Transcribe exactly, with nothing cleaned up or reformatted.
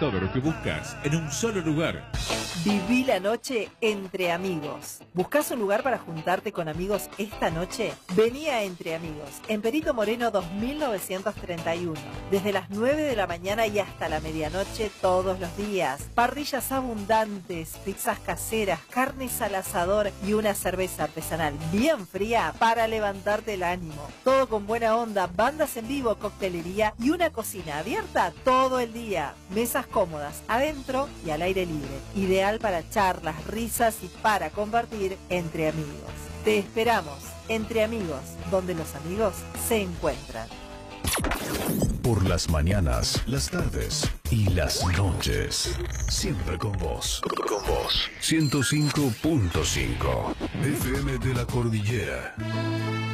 todo lo que buscas en un solo lugar. Viví la noche entre amigos. ¿Buscás un lugar para juntarte con amigos esta noche? Vení a Entre Amigos, en Perito Moreno dos mil novecientos treinta y uno. Desde las nueve de la mañana y hasta la medianoche todos los días. Parrillas abundantes, pizzas caseras, carnes al asador y una cerveza artesanal bien fría para levantarte el ánimo. Todo con buena onda, bandas en vivo, coctelería y una cocina abierta todo el día. Mesas cómodas, adentro y al aire libre. Ideal para charlas, risas y para compartir entre amigos. Te esperamos, Entre Amigos, donde los amigos se encuentran. Por las mañanas, las tardes y las noches. Siempre con vos. Con vos. ciento cinco punto cinco. F M de la Cordillera.